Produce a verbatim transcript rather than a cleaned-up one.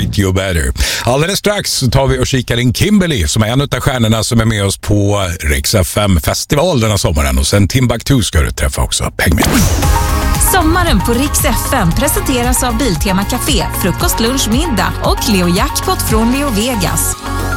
make you better. Alldeles strax så tar vi och kikar in Kimberly som är en av stjärnorna som är med oss på Rix F M-festival den här sommaren. Och sen Timbuktu ska du träffa också. Häng med! Sommaren på Rix F M presenteras av Biltema Café, frukost, lunch, middag och Leo Jackpot från Leo Vegas.